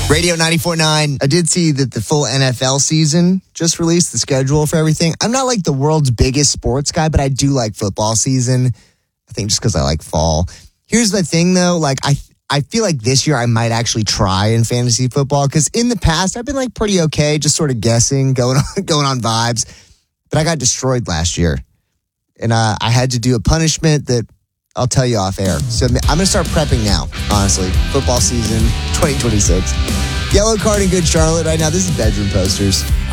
Radio 94.9. I did see that the full NFL season just released the schedule for everything. I'm not like the world's biggest sports guy, but I do like football season. I think just because I like fall. Here's the thing, though. Like, I feel like this year I might actually try in fantasy football because in the past I've been like pretty okay, just sort of guessing, going on vibes. But I got destroyed last year. And I had to do a punishment that I'll tell you off air. So I'm going to start prepping now, honestly. Football season 2026. Yellow Card and Good Charlotte right now. This is Bedroom Posters.